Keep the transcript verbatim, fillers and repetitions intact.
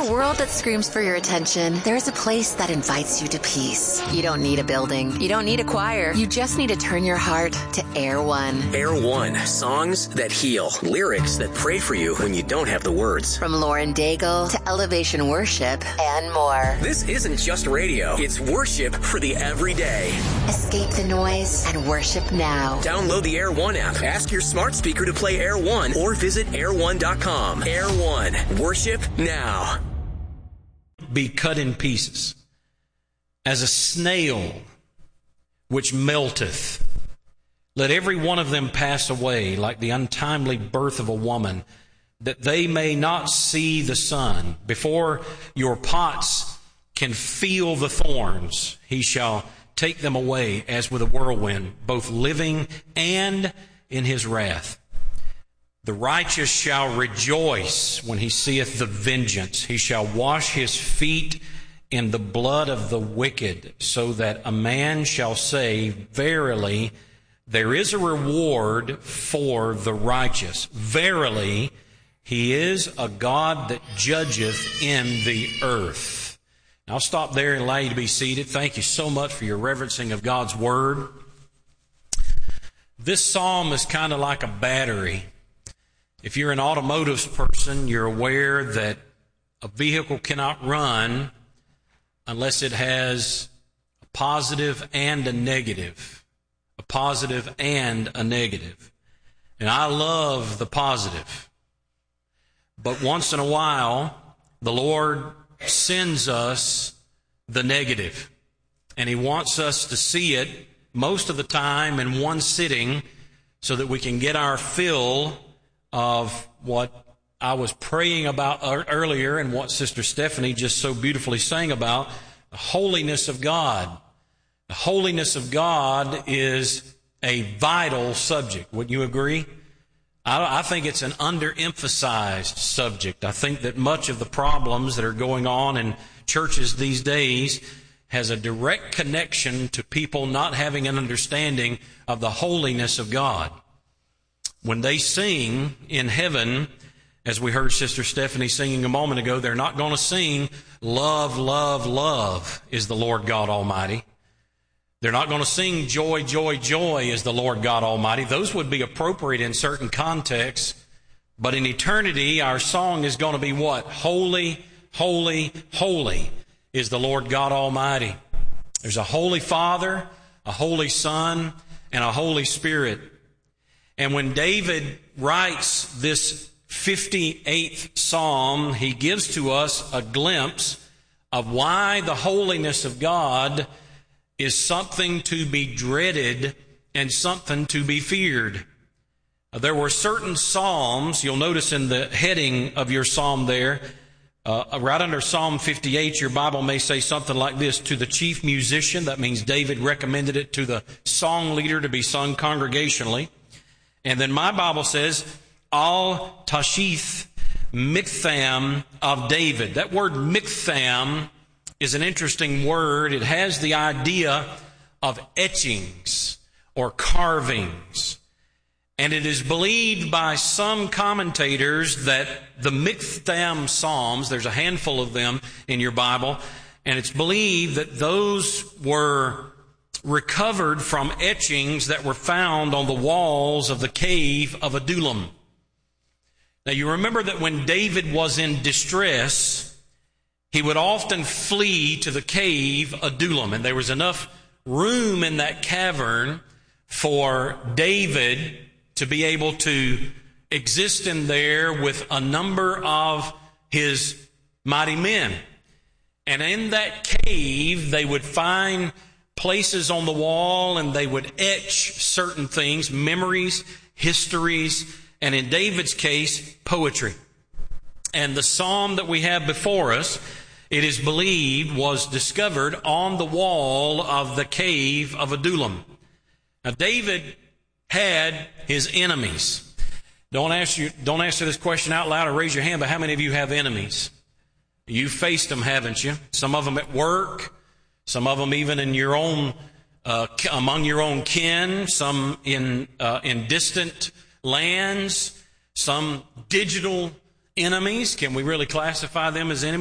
a world that screams for your attention, there is a place that invites you to peace. You don't need a building. You don't need a choir. You just need to turn your heart to Air One. Air One. Songs that heal. Lyrics that pray for you when you don't have the words. From Lauren Daigle to Elevation Worship and more. This isn't just radio. It's worship for the everyday. Escape the noise and worship now. Download the Air One app. Ask your smart speaker to play Air One or visit air one dot com. Air One. Worship now. Be cut in pieces as a snail which melteth. Let every one of them pass away like the untimely birth of a woman, that they may not see the sun. Before your pots can feel the thorns, he shall take them away as with a whirlwind, both living and in his wrath. The righteous shall rejoice when he seeth the vengeance. He shall wash his feet in the blood of the wicked, so that a man shall say, verily, there is a reward for the righteous. Verily, he is a God that judgeth in the earth. Now, I'll stop there and allow you to be seated. Thank you so much for your reverencing of God's Word. This psalm is kind of like a battery. If you're an automotive person, you're aware that a vehicle cannot run unless it has a positive and a negative. A positive and a negative. And I love the positive. But once in a while, the Lord sends us the negative. And He wants us to see it most of the time in one sitting so that we can get our fill of what I was praying about earlier and what Sister Stephanie just so beautifully sang about, the holiness of God. The holiness of God is a vital subject. Wouldn't you agree? I, I think it's an underemphasized subject. I think that much of the problems that are going on in churches these days has a direct connection to people not having an understanding of the holiness of God. When they sing in heaven, as we heard Sister Stephanie singing a moment ago, they're not going to sing, love, love, love is the Lord God Almighty. They're not going to sing joy, joy, joy is the Lord God Almighty. Those would be appropriate in certain contexts. But in eternity, our song is going to be what? Holy, holy, holy is the Lord God Almighty. There's a Holy Father, a Holy Son, and a Holy Spirit. And when David writes this fifty-eighth Psalm, he gives to us a glimpse of why the holiness of God is something to be dreaded and something to be feared. There were certain Psalms, you'll notice in the heading of your Psalm there, uh, right under Psalm fifty-eight, your Bible may say something like this, to the chief musician. That means David recommended it to the song leader to be sung congregationally. And then my Bible says, Al Tashith Miktham of David. That word Miktham is an interesting word. It has the idea of etchings or carvings. And it is believed by some commentators that the Miktham Psalms, there's a handful of them in your Bible, and it's believed that those were recovered from etchings that were found on the walls of the cave of Adullam. Now you remember that when David was in distress, he would often flee to the cave Adullam, and there was enough room in that cavern for David to be able to exist in there with a number of his mighty men. And in that cave, they would find places on the wall, and they would etch certain things, memories, histories, and in David's case, poetry. And the psalm that we have before us, it is believed, was discovered on the wall of the cave of Adullam. Now, David had his enemies. Don't ask you, don't answer this question out loud or raise your hand, but how many of you have enemies? You've faced them, haven't you? Some of them at work, some of them even in your own, uh, among your own kin, some in uh, in distant lands, some digital enemies. Can we really classify them as enemies?